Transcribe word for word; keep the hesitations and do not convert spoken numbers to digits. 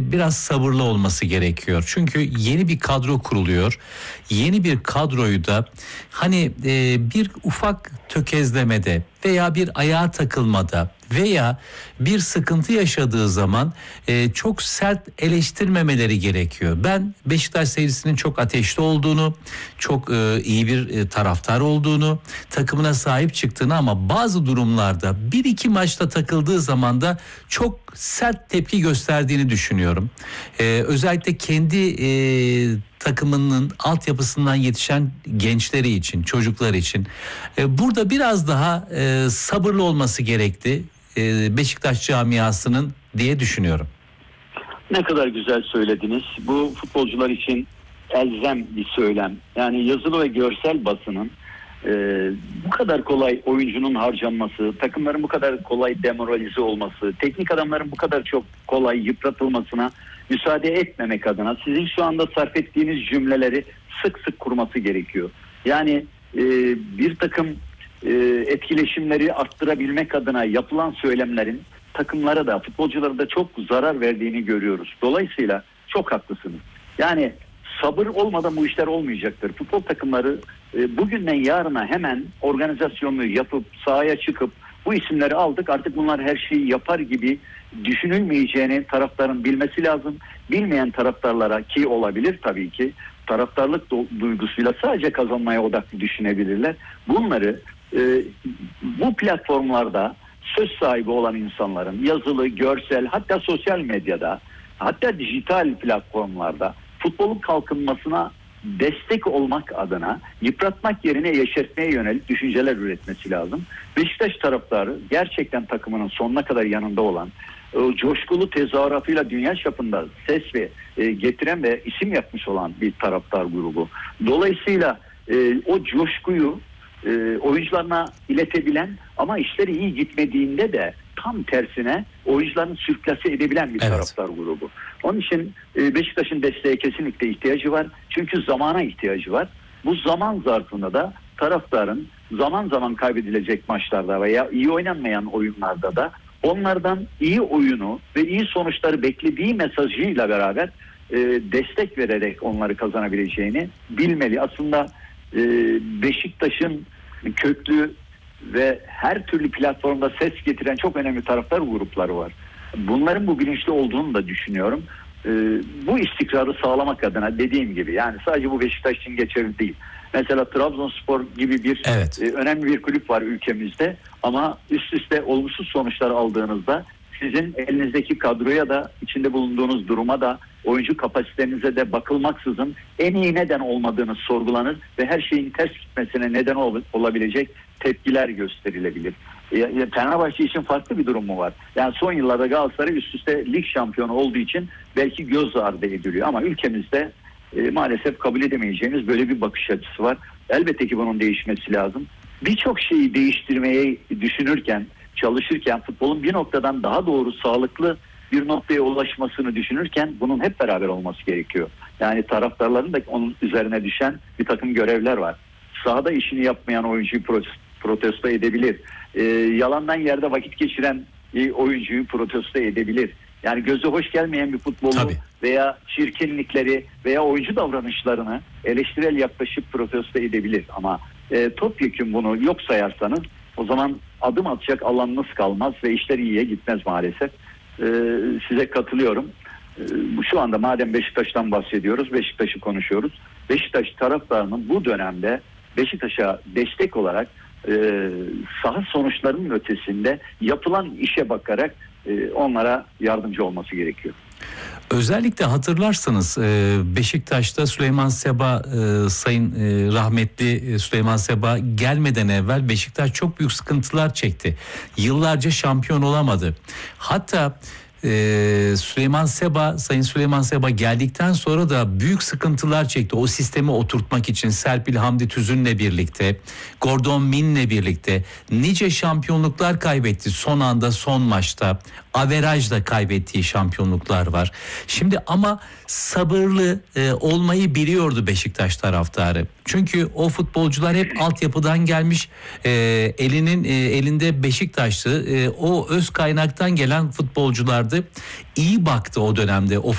biraz sabırlı olması gerekiyor. Çünkü yeni bir kadro kuruluyor. Yeni bir kadroyu da hani e, bir ufak tökezlemede veya bir ayağa takılmada veya bir sıkıntı yaşadığı zaman e, çok sert eleştirmemeleri gerekiyor. Ben Beşiktaş seyircisinin çok ateşli olduğunu, çok e, iyi bir e, taraftar olduğunu, takımına sahip çıktığını ama bazı durumlarda bir iki maçta takıldığı zaman da çok sert tepki gösterdiğini düşünüyorum. E, özellikle kendi e, takımının altyapısından yetişen gençleri için, çocuklar için e, burada biraz daha e, sabırlı olması gerekti e, Beşiktaş camiasının diye düşünüyorum. Ne kadar güzel söylediniz. Bu futbolcular için elzem bir söylem. Yani yazılı ve görsel basının e, bu kadar kolay oyuncunun harcanması, takımların bu kadar kolay demoralize olması, teknik adamların bu kadar çok kolay yıpratılmasına müsaade etmemek adına sizin şu anda sarf ettiğiniz cümleleri sık sık kurması gerekiyor. Yani e, bir takım e, etkileşimleri arttırabilmek adına yapılan söylemlerin takımlara da futbolculara da çok zarar verdiğini görüyoruz. Dolayısıyla çok haklısınız. Yani sabır olmadan bu işler olmayacaktır. Futbol takımları e, bugünden yarına hemen organizasyonunu yapıp sahaya çıkıp bu isimleri aldık artık bunlar her şeyi yapar gibi düşünülmeyeceğini taraftarın bilmesi lazım. Bilmeyen taraftarlara ki olabilir tabii ki taraftarlık duygusuyla sadece kazanmaya odaklı düşünebilirler. Bunları e, bu platformlarda söz sahibi olan insanların yazılı, görsel hatta sosyal medyada hatta dijital platformlarda futbolun kalkınmasına destek olmak adına yıpratmak yerine yeşertmeye yönelik düşünceler üretmesi lazım. Beşiktaş taraftarı gerçekten takımının sonuna kadar yanında olan, o coşkulu tezahüratıyla dünya çapında ses ve e, getiren ve isim yapmış olan bir taraftar grubu. Dolayısıyla e, o coşkuyu e, oyuncularına iletebilen ama işleri iyi gitmediğinde de tam tersine oyuncuların sürklase edebilen bir evet. taraftar grubu. Onun için e, Beşiktaş'ın desteğe kesinlikle ihtiyacı var. Çünkü zamana ihtiyacı var. Bu zaman zarfında da taraftarın zaman zaman kaybedilecek maçlarda veya iyi oynanmayan oyunlarda da onlardan iyi oyunu ve iyi sonuçları beklediği mesajıyla beraber e, destek vererek onları kazanabileceğini bilmeli. Aslında e, Beşiktaş'ın köklü ve her türlü platformda ses getiren çok önemli taraftar grupları var. Bunların bu bilinçli olduğunu da düşünüyorum. Ee, bu istikrarı sağlamak adına dediğim gibi yani sadece bu Beşiktaş için geçerli değil. Mesela Trabzonspor gibi bir evet. e, önemli bir kulüp var ülkemizde ama üst üste olumsuz sonuçlar aldığınızda sizin elinizdeki kadroya da içinde bulunduğunuz duruma da oyuncu kapasitenize de bakılmaksızın en iyi neden olmadığını sorgulanır ve her şeyin ters gitmesine neden ol- olabilecek tepkiler gösterilebilir. E, Fenerbahçe için farklı bir durum mu var? Yani son yıllarda Galatasaray üst üste lig şampiyonu olduğu için belki göz ardı ediliyor ama ülkemizde e, maalesef kabul edemeyeceğimiz böyle bir bakış açısı var. Elbette ki bunun değişmesi lazım. Birçok şeyi değiştirmeyi düşünürken, çalışırken futbolun bir noktadan daha doğru, sağlıklı bir noktaya ulaşmasını düşünürken bunun hep beraber olması gerekiyor. Yani taraftarların da onun üzerine düşen bir takım görevler var. Sahada işini yapmayan oyuncuyu protesto edebilir. Ee, yalandan yerde vakit geçiren oyuncuyu protesto edebilir. Yani göze hoş gelmeyen bir futbolu Tabii. veya çirkinlikleri veya oyuncu davranışlarını eleştirel yaklaşıp protesto edebilir. Ama e, topyekun bunu yok sayarsanız o zaman adım atacak alanınız kalmaz ve işler iyiye gitmez maalesef. Ee, size katılıyorum. Ee, şu anda madem Beşiktaş'tan bahsediyoruz, Beşiktaş'ı konuşuyoruz. Beşiktaş taraftarının bu dönemde Beşiktaş'a destek olarak e, saha sonuçlarının ötesinde yapılan işe bakarak e, onlara yardımcı olması gerekiyor. Özellikle hatırlarsanız Beşiktaş'ta Süleyman Seba, Sayın rahmetli Süleyman Seba gelmeden evvel Beşiktaş çok büyük sıkıntılar çekti. Yıllarca şampiyon olamadı. Hatta Ee, Süleyman Seba, Sayın Süleyman Seba geldikten sonra da büyük sıkıntılar çekti. O sistemi oturtmak için Serpil Hamdi Tüzün'le birlikte, Gordon Min'le birlikte nice şampiyonluklar kaybetti. Son anda, son maçta averajla kaybettiği şampiyonluklar var. Şimdi ama sabırlı e, olmayı biliyordu Beşiktaş taraftarı. Çünkü o futbolcular hep altyapıdan gelmiş, e, elinin e, elinde Beşiktaşlı, e, o öz kaynaktan gelen futbolculardı. İyi baktı o dönemde o